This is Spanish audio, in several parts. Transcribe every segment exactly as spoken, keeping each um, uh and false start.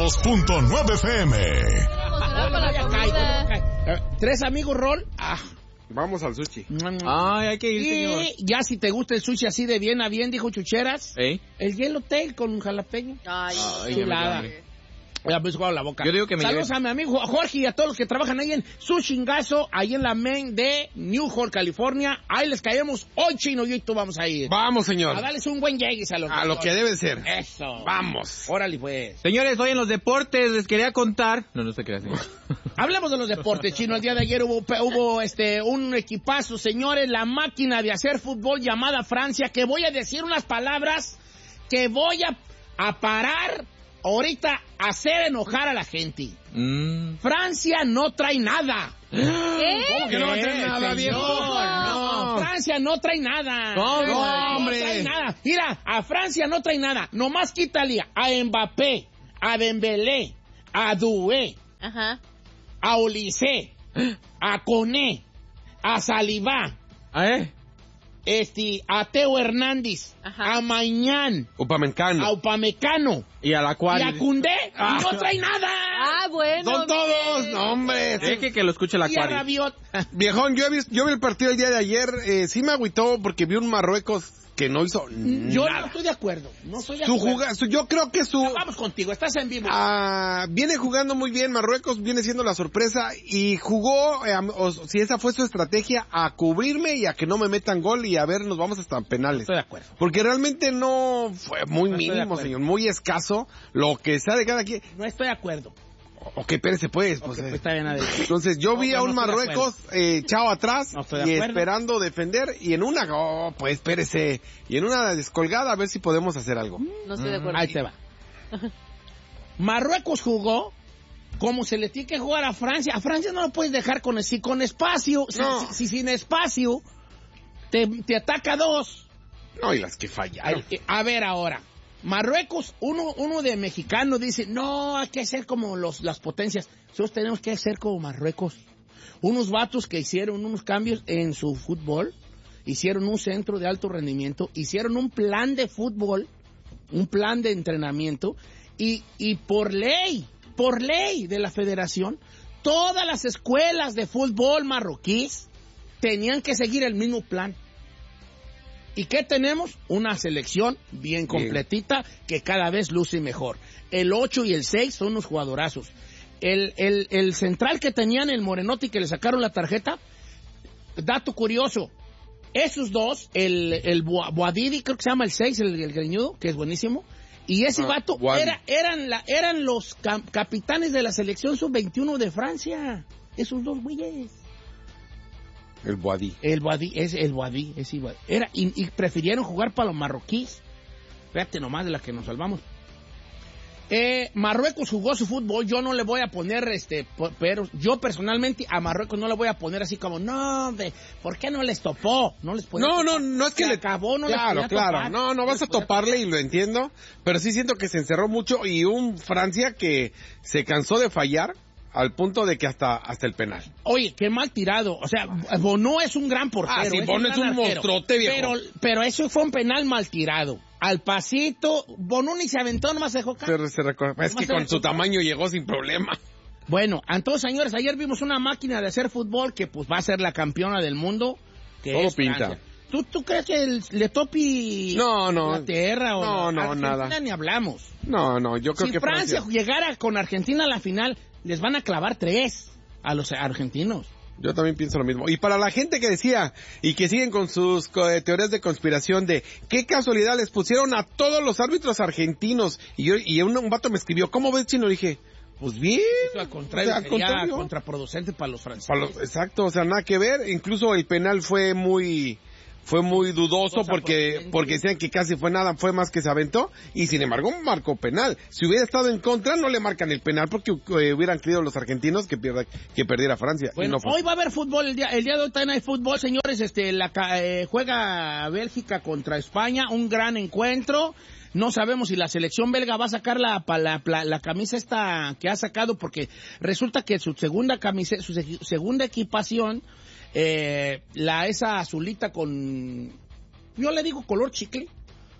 dos punto nueve F M. ¿Tres amigos, Rol? Ah. Vamos al sushi. Ay, hay que ir, y señor. Ya si te gusta el sushi así de bien a bien, dijo Chucheras. ¿Eh? El Yellowtail con jalapeño. Ay, Ay, chulada. Ya me hizo la boca. Yo digo que me Saludos lleve. a mi amigo Jorge y a todos los que trabajan ahí en Sushingazo, ahí en la main de Newport, California. Ahí les caemos hoy, Chino, y hoy tú vamos a ir. Vamos, señor. A darles un buen llegues a los A lo que debe ser. Eso. Vamos. Órale, pues. Señores, hoy en los deportes les quería contar. No, no se crea, señor. Hablemos de los deportes, Chino. El día de ayer hubo, hubo este, un equipazo, señores, la máquina de hacer fútbol llamada Francia, que voy a decir unas palabras que voy a, a parar ahorita a hacer enojar a la gente. Mm. Francia no trae nada. ¿Qué? ¿Cómo que no va a traer nada, señor? viejo? No, Francia no trae nada. No, no, hombre. No trae nada. Mira, a Francia no trae nada. Nomás quítale a Mbappé, a Dembélé, a Doué, Ajá. a Olise, a Koné, a Saliba, ¿Eh? este, a Teo Hernández, Ajá. a Mañán, Upamecano. a Upamecano Y al y acuario. a Koundé. Ah. Y no trae nada. Ah, bueno. Son todos, bien. no, hombre. Deje que lo escuche el Y a acuario. Rabiot. Viejón, yo, he visto, yo vi el partido el día de ayer. Eh, sí me agüitó porque vi un Marruecos que no hizo Yo nada. no estoy de acuerdo. No estoy de Su acuerdo. juga, su, yo creo que su... Vamos contigo, estás en vivo. Ah, viene jugando muy bien, Marruecos viene siendo la sorpresa y jugó, eh, o, si esa fue su estrategia, a cubrirme y a que no me metan gol y a ver, nos vamos hasta penales. Estoy de acuerdo. Porque realmente no fue muy No estoy de mínimo, acuerdo. señor, muy escaso lo que sea de cada quien. No estoy de acuerdo. Ok, espérese pues. pues, Ok, eh. pues está bien, adelante. Entonces yo No, vi pero a un no estoy de Marruecos eh, echado atrás No estoy de y acuerdo. esperando defender y en una, oh, pues espérese, y en una descolgada a ver si podemos hacer algo. No estoy de acuerdo. Ahí te va. Marruecos jugó como se le tiene que jugar a Francia. A Francia no lo puedes dejar con, si con espacio. Si, No. si, si sin espacio te, te ataca dos. No, y las que fallaron. Ay, A ver ahora. Marruecos, uno, uno de mexicano dice, no, hay que ser como los, las potencias. Nosotros tenemos que ser como Marruecos. Unos vatos que hicieron unos cambios en su fútbol, hicieron un centro de alto rendimiento, hicieron un plan de fútbol, un plan de entrenamiento, y, y por ley, por ley de la federación, todas las escuelas de fútbol marroquíes tenían que seguir el mismo plan. ¿Y qué tenemos? Una selección bien completita que cada vez luce mejor. El ocho y el seis son unos jugadorazos. El, el, el central que tenían, el Morenotti, que le sacaron la tarjeta, dato curioso, esos dos, el, el Boadidi, creo que se llama el seis, el, el greñudo, que es buenísimo, y ese Ah, vato Boadi. era, eran, la, eran los cam- capitanes de la selección sub veintiuno de Francia. Esos dos güeyes. El Boadí. El Boadí, es el Boadí, es igual. Era, y, y prefirieron jugar para los marroquíes. Fíjate nomás de la que nos salvamos. Eh, Marruecos jugó su fútbol, yo no le voy a poner, este, po- pero yo personalmente a Marruecos no le voy a poner así como, no, hombre, ¿por qué no les topó? No les podía No, no, topar. no es que Se le acabó, no les Claro, podía claro. topar. No, no vas les a podía toparle y lo entiendo, pero sí siento que se encerró mucho y un Francia que se cansó de fallar al punto de que hasta hasta el penal. Oye, qué mal tirado. O sea, Bono es un gran portero. Ah, sí, Bono es gran un arquero. monstruote, viejo. Pero, pero eso fue un penal mal tirado. Al pasito, Bono ni se aventó, nomás se dejó caer. Se, se recuerda- es Nomás que se con su recuerda. tamaño llegó sin problema. Bueno, entonces, señores, ayer vimos una máquina de hacer fútbol que pues va a ser la campeona del mundo. Que Todo es pinta. Francia. ¿Tú, ¿Tú crees que el, le topi No, no. Inglaterra o No, no, Argentina? nada. Ni hablamos. No, no, yo creo Si que Francia, Francia. llegara con Argentina a la final, les van a clavar tres a los argentinos. Yo también pienso lo mismo. Y para la gente que decía y que siguen con sus co- eh, teorías de conspiración de qué casualidad les pusieron a todos los árbitros argentinos y yo y un, un vato me escribió, ¿cómo ves, Chino? Le dije, pues bien. Eso al contrario, O sea, al sería contrario. contraproducente para los franceses. Para los- exacto, o sea, nada que ver. Incluso el penal fue muy fue muy dudoso Cosa porque potente. porque decían que casi fue nada, fue más que se aventó y sin embargo marcó penal. Si hubiera estado en contra no le marcan el penal porque eh, hubieran querido los argentinos que pierda que perdiera Francia. y Bueno, no fue. hoy va a haber fútbol, el día, el día de hoy también hay fútbol, señores, este, la, ca- eh, juega Bélgica contra España, un gran encuentro. No sabemos si la selección belga va a sacar la, pa- la, la, la camisa esta que ha sacado, porque resulta que su segunda camisa, su se- segunda equipación, eh, la esa azulita con, yo le digo color chicle,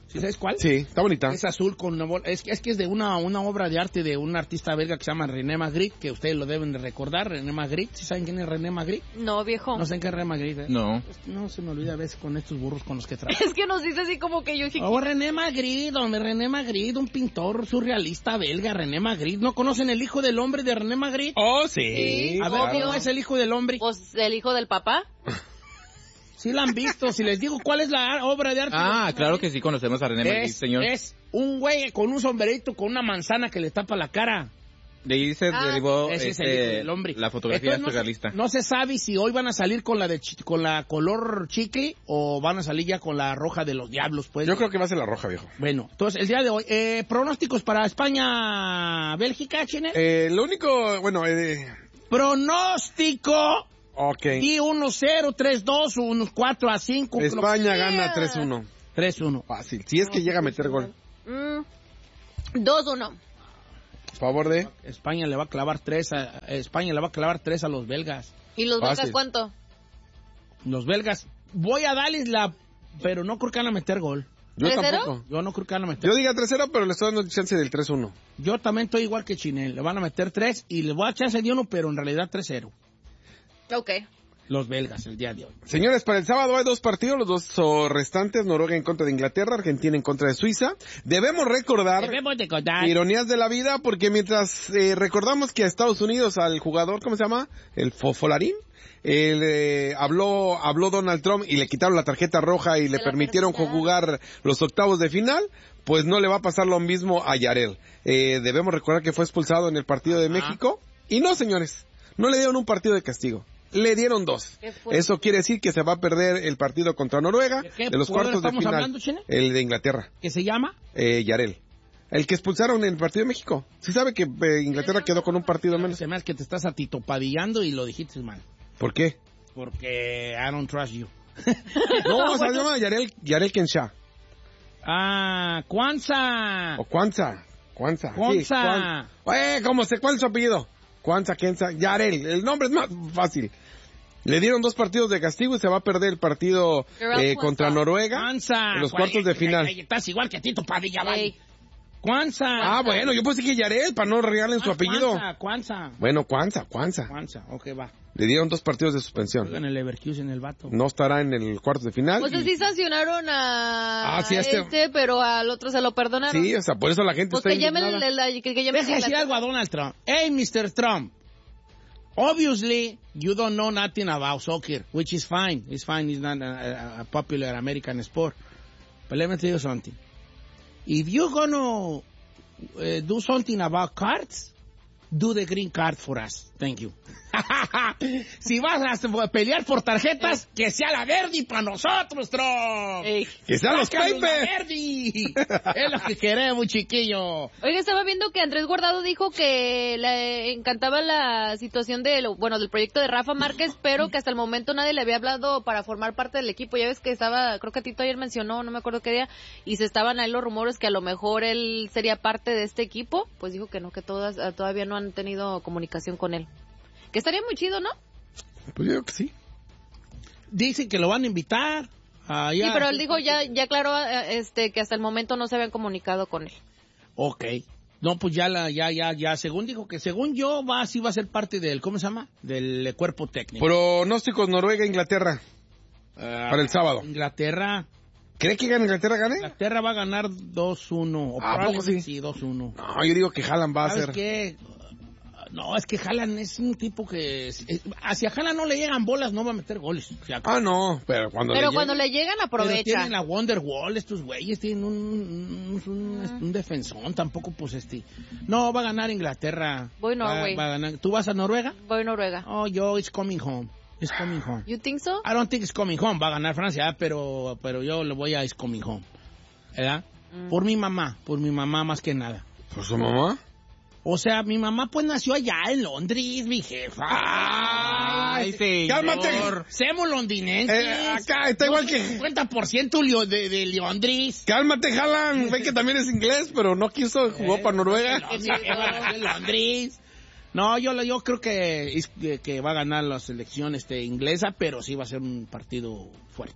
¿Sí sabes cuál? Sí, está bonita. Es azul con una bola. Es, es que es de una, una obra de arte de un artista belga que se llama René Magritte, que ustedes lo deben de recordar. René Magritte. ¿Sí saben quién es René Magritte? No, viejo. No sé quién es René Magritte. ¿eh? No. No se me olvida a veces con estos burros con los que trabajo. Es que nos dice así como que yo dije... Oh, René Magritte, hombre, René Magritte, un pintor surrealista belga, René Magritte. ¿No conocen El hijo del hombre de René Magritte? Oh, sí. Sí, A ver, obvio. ¿cómo es El hijo del hombre? Pues el hijo del papá. Sí la han visto. Si les digo cuál es la obra de arte. Ah, de claro que sí conocemos a René Magritte, es, señor. es un güey con un sombrerito con una manzana que le tapa la cara. De ahí se Ah, derivó Ese es el este, hijo del hombre. la fotografía Entonces, no se- surrealista. No se sabe si hoy van a salir con la de chi- con la color chicle o van a salir ya con la roja de los diablos, pues. Yo creo que va a ser la roja, viejo. Bueno, entonces el día de hoy, eh, pronósticos para España, Bélgica, Chine. Eh, lo único, bueno, eh, Pronóstico. ok. Di uno cero, tres dos, unos cuatro a cinco. España gana tres uno. tres uno. Fácil. Si es que llega a meter gol. Mm, dos uno. Favor de... España le va a clavar tres a España le va a clavar tres a los belgas. ¿Y los Fácil. belgas cuánto? Los belgas, voy a darles la, pero no creo que van a meter gol. Yo ¿tres cero? tampoco. Yo no creo que van a meter. Yo diga tres cero, pero le estoy dando chance del tres uno. Yo también estoy igual que Chinel. Le van a meter tres y le voy a dar chance de uno, pero en realidad tres cero. Ok. Los belgas el día de hoy. Señores, para el sábado hay dos partidos, los dos oh, restantes, Noruega en contra de Inglaterra, Argentina en contra de Suiza. Debemos recordar, Debemos de contar. ironías de la vida, porque mientras eh, recordamos que a Estados Unidos, al jugador, ¿cómo se llama? El Fofolarín, él, eh, habló, habló Donald Trump y le quitaron la tarjeta roja y le la permitieron tercera. jugar los octavos de final, pues no le va a pasar lo mismo a Yarel. Eh, debemos recordar que fue expulsado en el partido de México. Y no, señores, no le dieron un partido de castigo. Le dieron dos. Qué fuerte. Eso quiere decir que se va a perder el partido contra Noruega ¿De qué de los jugador cuartos de estamos final. hablando, Chene? El de Inglaterra, ¿Qué se llama? eh, Yarel. El que expulsaron en el partido de México. Sí sabe que eh, Inglaterra quedó con un partido menos. Se me hace que te estás atitopadillando y lo dijiste mal. ¿Por qué? Porque I don't trust you. No, o sea, se llama Yarel, Yarel Kensha. Ah, Kwanzaa. O Kwanzaa. Kwanzaa. sí, Kwanzaa. Kwan- Eh, ¿cómo se? ¿Cuál es su apellido? Kwanzaa, Kensha, Yarel. El nombre es más fácil. Le dieron dos partidos de castigo y se va a perder el partido eh, contra Noruega Kwanzaa. en los cuartos de final. Estás igual que Tito Padilla, vale. Ey. Kwanzaa. Ah, bueno, yo pensé que Yarel, para no regalar su Ah, apellido. Kwanzaa, Kwanzaa. Bueno, Kwanzaa, Kwanzaa. Kwanzaa, ok, va. Le dieron dos partidos de suspensión. En el Leverkusen el vato. No estará en el cuarto de final. Pues y- sí sancionaron a Ah, sí, este- este, pero al otro se lo perdonaron. Sí, o sea, por eso la gente Pues está que llame el, indignada. el- que, que llame Deja decir algo a Donald Trump. Hey, mister Trump. Obviously, you don't know nothing about soccer, which is fine. It's fine. It's not a, a popular American sport. But let me tell you something. If you're gonna uh, do something about cards, do the green card for us. Thank you. Si vas a pelear por tarjetas, que sea la verde para nosotros, Trump. Ey. ¡Que sean los Sácanos la Pepe! verde. Es lo que queremos, chiquillo. Oiga, estaba viendo que Andrés Guardado dijo que le encantaba la situación de lo, bueno, del proyecto de Rafa Márquez, pero que hasta el momento nadie le había hablado para formar parte del equipo. Ya ves que estaba, creo que Tito ayer mencionó, no me acuerdo qué día, y se estaban ahí los rumores que a lo mejor él sería parte de este equipo. Pues dijo que no, que todas todavía no han tenido comunicación con él. Que estaría muy chido, ¿no? Pues yo creo que sí. Dicen que lo van a invitar. allá. Sí, pero él dijo ya, ya claro, este, que hasta el momento no se habían comunicado con él. Ok. No, pues ya, la, ya, ya, ya, según dijo que según yo va, sí va a ser parte del, ¿cómo se llama? Del eh, cuerpo técnico. Pronósticos Noruega-Inglaterra Ah, para el sábado. Inglaterra, ¿Cree que gana Inglaterra gane? Inglaterra va a ganar dos uno. O ¿A poco probablemente sí? sí, dos uno. No, yo digo que Haaland va a ¿Sabes ser. qué? No, es que Haaland es un tipo que... es- hacia Haaland no le llegan bolas, no va a meter goles. O sea, Ah, no, pero cuando Pero le cuando llegue- le llegan, pero aprovecha. tienen la Wonderwall, estos güeyes tienen un, un, un, un defensón, tampoco pues este... No, va a ganar Inglaterra. Voy Va- Norway. va a ganar. ¿Tú vas a Noruega? Voy a Noruega. Oh, yo, it's coming home. It's coming home. You think so? I don't think it's coming home. Va a ganar Francia, pero, pero yo le voy a it's coming home. ¿Verdad? Mm. Por mi mamá, por mi mamá más que nada. ¿Por su mamá? O sea, mi mamá pues nació allá en Londres, mi jefa. Ay, señor. ¡Cálmate! Semos londinenses. Eh, acá está igual que... cincuenta por ciento lio- de, de Londres. Cálmate, Haaland. Ve que también es inglés, pero no quiso, jugó para Noruega. No, mi jefa nació en Londres. No, yo, yo creo que, es- que, que va a ganar la selección este, inglesa, pero sí va a ser un partido fuerte.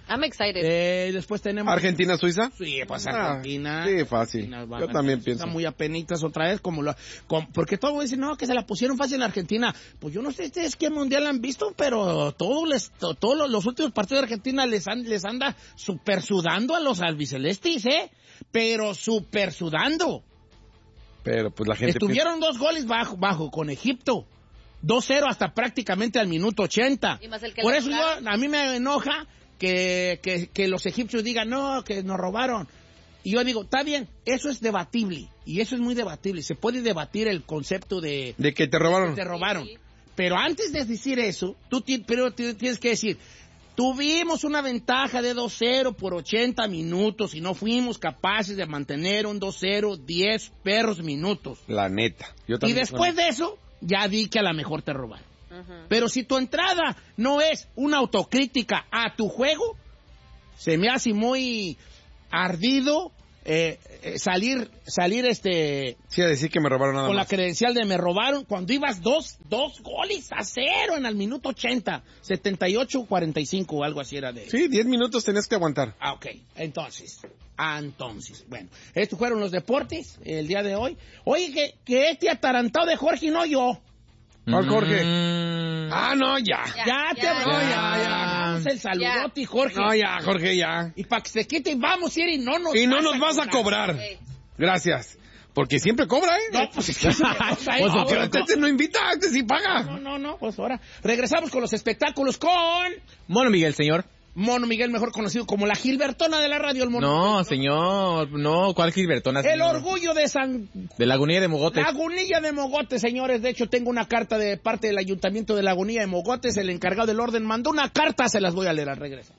I'm excited. Eh, después tenemos... ¿Argentina, Suiza? Sí, pues Ah, Argentina. sí, fácil. Argentina, Yo también pienso. Está muy apenitas otra vez, como lo, como, porque todos dicen, no, que se la pusieron fácil en Argentina. Pues yo no sé ustedes qué mundial han visto, pero todos les, to, todos los, los últimos partidos de Argentina les, han, les anda super sudando a los albicelestis, ¿eh? Pero super sudando. Pero pues la gente... Estuvieron dos goles bajo, bajo con Egipto. dos cero hasta prácticamente al minuto ochenta. Y más el que Por le eso yo, a mí me enoja que, que, que los egipcios digan, no, que nos robaron. Y yo digo, está bien, eso es debatible. Y eso es muy debatible. Se puede debatir el concepto de... De que te robaron. Que te robaron. Sí. Pero antes de decir eso, tú ti- pero ti- tienes que decir, tuvimos una ventaja de dos cero por ochenta minutos y no fuimos capaces de mantener un dos cero diez perros minutos. La neta. Yo Y también. después de eso, ya di que a lo mejor te robaron. Ujú. Pero si tu entrada no es una autocrítica a tu juego, se me hace muy ardido eh, eh, salir, salir este Sí, a decir que me robaron nada con la más. credencial de me robaron cuando ibas dos, dos goles a cero en el minuto ochenta, setenta y ocho cuarenta y cinco o algo así era de... Sí, diez minutos tenías que aguantar. Ah, ok. Entonces, ah, entonces, bueno, estos fueron los deportes el día de hoy. Oye, que, que este atarantado de Jorge no yo. ¿Cuál, Jorge? Mm. Ah, no, ya. Ya, Ya, te ya, no, ya. ya, ya. Vamos el saludote, Jorge. No, ya, Jorge, ya. Y para que se quite, vamos a ir y no nos Y no nos vas a cobrar. Sí. Gracias. Porque siempre cobra, ¿eh? No, pues es que se Pues porque este no invita, este sí paga. No, no, no, pues ahora. Regresamos con los espectáculos con Mono Miguel, señor. Mono Miguel, mejor conocido como la Gilbertona de la radio, el Mono. No, señor. No, ¿cuál Gilbertona, El señor? orgullo de San... De Lagunilla de Mogotes. Lagunilla de Mogotes, señores. De hecho, tengo una carta de parte del Ayuntamiento de Lagunilla de Mogotes. El encargado del orden mandó una carta, se las voy a leer al regreso.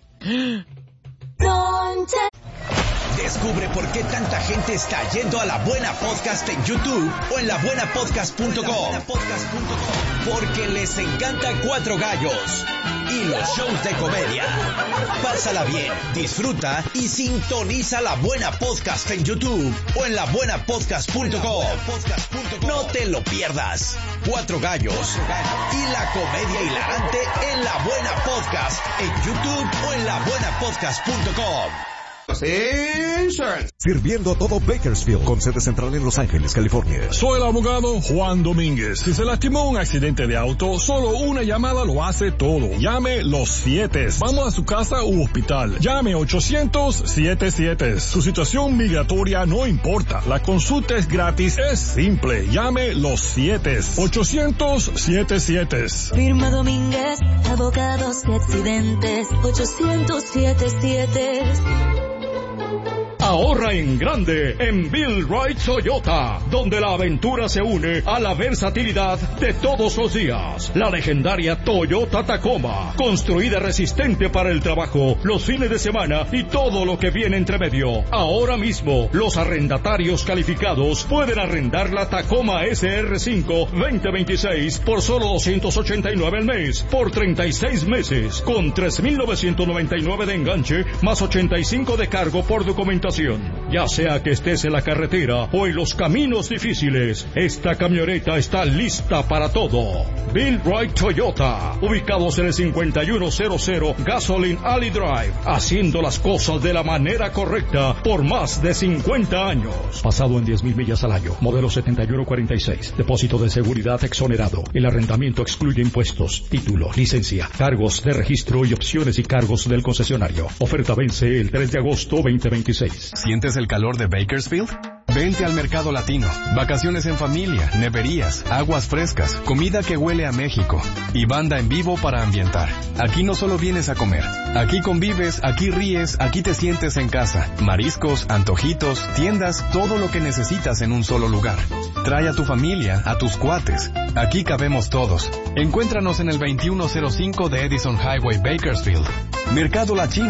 Descubre por qué tanta gente está yendo a La Buena Podcast en YouTube o en la buena podcast punto com. Porque les encanta Cuatro Gallos y los shows de comedia. Pásala bien, disfruta y sintoniza La Buena Podcast en YouTube o en la buena podcast punto com. No te lo pierdas. Cuatro Gallos y la comedia hilarante en La Buena Podcast en YouTube o en la buena podcast punto com. Sirviendo a todo Bakersfield, con sede central en Los Ángeles, California. Soy el abogado Juan Domínguez. Si se lastimó un accidente de auto, solo una llamada lo hace todo. Llame Los Siete. Vamos a su casa u hospital. Llame ochocientos siete siete. Su situación migratoria no importa. La consulta es gratis, es simple. Llame Los Siete. ochocientos siete siete. Firma Domínguez, abogados de accidentes, ochocientos siete siete. Ahorra en grande en Bill Wright Toyota, donde la aventura se une a la versatilidad de todos los días. La legendaria Toyota Tacoma, construida resistente para el trabajo, los fines de semana y todo lo que viene entre medio. Ahora mismo, los arrendatarios calificados pueden arrendar la Tacoma S R cinco veinte veintiséis por solo doscientos ochenta y nueve al mes, por treinta y seis meses, con tres mil novecientos noventa y nueve de enganche, más ochenta y cinco de cargo por documentación. Ya sea que estés en la carretera o en los caminos difíciles, esta camioneta está lista para todo. Bill Wright Toyota, ubicados en el cincuenta y uno cero cero Gasoline Alley Drive, haciendo las cosas de la manera correcta por más de cincuenta años. Pasado en diez mil millas al año. Modelo setenta y uno cuarenta y seis. Depósito de seguridad exonerado. El arrendamiento excluye impuestos, título, licencia, cargos de registro y opciones y cargos del concesionario. Oferta vence el tres de agosto veinte veintiséis. ¿Sientes el calor de Bakersfield? Vente al Mercado Latino. Vacaciones en familia, neverías, aguas frescas, comida que huele a México y banda en vivo para ambientar. Aquí no solo vienes a comer. Aquí convives, aquí ríes, aquí te sientes en casa. Mariscos, antojitos, tiendas, todo lo que necesitas en un solo lugar. Trae a tu familia, a tus cuates. Aquí cabemos todos. Encuéntranos en el veintiuno cero cinco de Edison Highway, Bakersfield. Mercado Latino.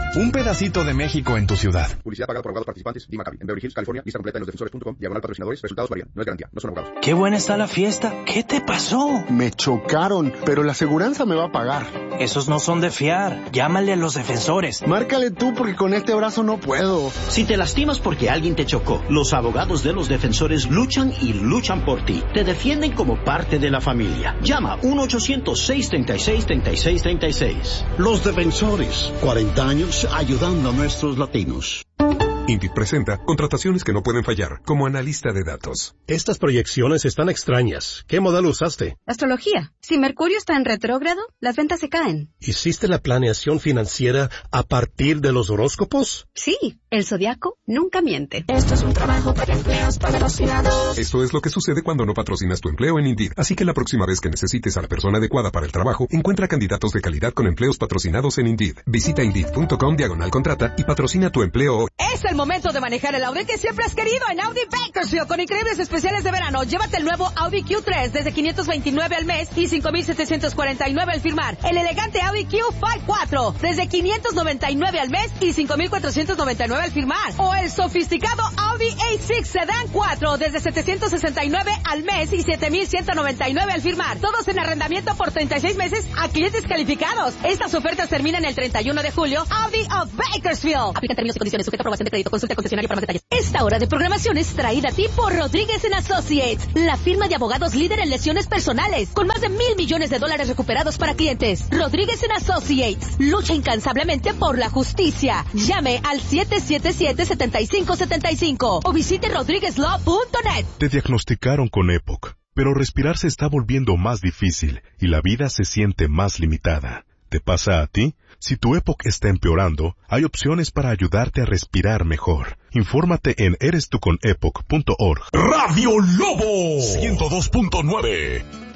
Un pedacito de México en tu ciudad. Publicidad pagada por abogados participantes. Dima Capi. En Beverly Hills, California. Lista completa en los defensores punto com. Diagonal patrocinadores. Resultados varían. No es garantía. No son abogados. Qué buena está la fiesta. ¿Qué te pasó? Me chocaron, pero la aseguranza me va a pagar. Esos no son de fiar. Llámale a los defensores. Márcale tú porque con este brazo no puedo. Si te lastimas porque alguien te chocó, los abogados de los defensores luchan y luchan por ti. Te defienden como parte de la familia. Llama uno ochocientos, seiscientos treinta y seis, treinta y seis treinta y seis. Los defensores. cuarenta años ayudando a nuestros latinos. Indeed presenta contrataciones que no pueden fallar, como analista de datos. Estas proyecciones están extrañas. ¿Qué modelo usaste? Astrología. Si Mercurio está en retrógrado, las ventas se caen. ¿Hiciste la planeación financiera a partir de los horóscopos? Sí, el zodiaco nunca miente. Esto es un trabajo para empleos patrocinados. Esto es lo que sucede cuando no patrocinas tu empleo en Indeed. Así que la próxima vez que necesites a la persona adecuada para el trabajo, encuentra candidatos de calidad con empleos patrocinados en Indeed. Visita Indeed punto com diagonal contrata y patrocina tu empleo hoy. Es el momento de manejar el Audi que siempre has querido en Audi Bakersfield con increíbles especiales de verano. Llévate el nuevo Audi Q tres desde quinientos veintinueve al mes y cinco mil setecientos cuarenta y nueve al firmar. El elegante Audi Q cinco cuatro desde quinientos noventa y nueve al mes y cinco mil cuatrocientos noventa y nueve al firmar. O el sofisticado Audi A seis Sedan cuatro desde setecientos sesenta y nueve al mes y siete mil ciento noventa y nueve al firmar. Todos en arrendamiento por treinta y seis meses a clientes calificados. Estas ofertas terminan el treinta y uno de julio. Audi of Bakersfield. Aplican términos y condiciones. Sujeta a aprobación de crédito. Consulta el concesionario para más detalles. Esta hora de programación es traída a ti por Rodríguez and Associates, la firma de abogados líder en lesiones personales, con más de mil millones de dólares recuperados para clientes. Rodríguez and Associates lucha incansablemente por la justicia. Llame al siete siete siete, siete cinco siete cinco o visite rodríguez law punto net. Te diagnosticaron con EPOC, pero respirar se está volviendo más difícil y la vida se siente más limitada. ¿Te pasa a ti? Si tu EPOC está empeorando, hay opciones para ayudarte a respirar mejor. Infórmate en eres tú con epoc punto org. Radio Lobo ciento dos punto nueve.